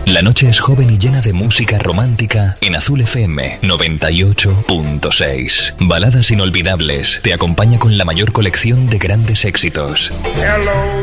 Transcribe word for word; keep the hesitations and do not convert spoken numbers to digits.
La noche es joven y llena de música romántica en Azul F M noventa y ocho punto seis. Baladas inolvidables te acompaña con la mayor colección de grandes éxitos. Hello.